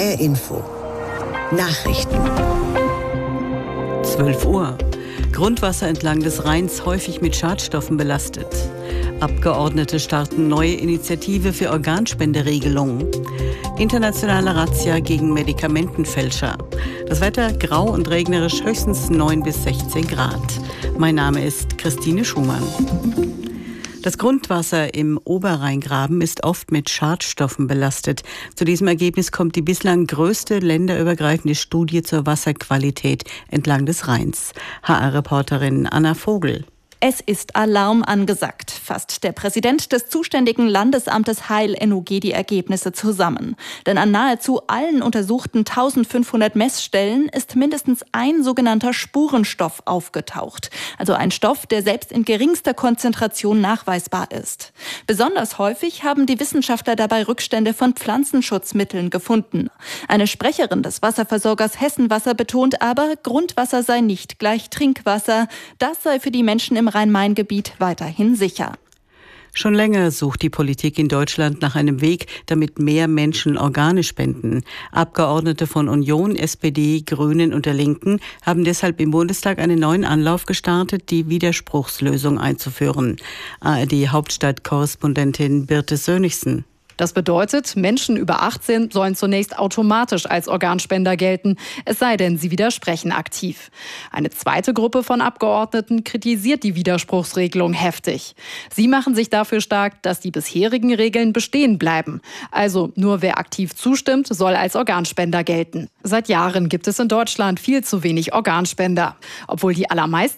HR Info. Nachrichten. 12 Uhr. Grundwasser entlang des Rheins häufig mit Schadstoffen belastet. Abgeordnete starten neue Initiative für Organspenderegelungen. Internationale Razzia gegen Medikamentenfälscher. Das Wetter grau und regnerisch, höchstens 9 bis 16 Grad. Mein Name ist Christine Schumann. Das Grundwasser im Oberrheingraben ist oft mit Schadstoffen belastet. Zu diesem Ergebnis kommt die bislang größte länderübergreifende Studie zur Wasserqualität entlang des Rheins. HR-Reporterin Anna Vogel. Es ist Alarm angesagt, fasst der Präsident des zuständigen Landesamtes Heil NUG die Ergebnisse zusammen. Denn an nahezu allen untersuchten 1500 Messstellen ist mindestens ein sogenannter Spurenstoff aufgetaucht. Also ein Stoff, der selbst in geringster Konzentration nachweisbar ist. Besonders häufig haben die Wissenschaftler dabei Rückstände von Pflanzenschutzmitteln gefunden. Eine Sprecherin des Wasserversorgers Hessenwasser betont aber, Grundwasser sei nicht gleich Trinkwasser. Das sei für die Menschen im Rhein-Main-Gebiet weiterhin sicher. Schon länger sucht die Politik in Deutschland nach einem Weg, damit mehr Menschen Organe spenden. Abgeordnete von Union, SPD, Grünen und der Linken haben deshalb im Bundestag einen neuen Anlauf gestartet, die Widerspruchslösung einzuführen. ARD-Hauptstadt-Korrespondentin Birte Sönnigsen. Das bedeutet, Menschen über 18 sollen zunächst automatisch als Organspender gelten, es sei denn, sie widersprechen aktiv. Eine zweite Gruppe von Abgeordneten kritisiert die Widerspruchsregelung heftig. Sie machen sich dafür stark, dass die bisherigen Regeln bestehen bleiben. Also nur wer aktiv zustimmt, soll als Organspender gelten. Seit Jahren gibt es in Deutschland viel zu wenig Organspender. Obwohl die allermeisten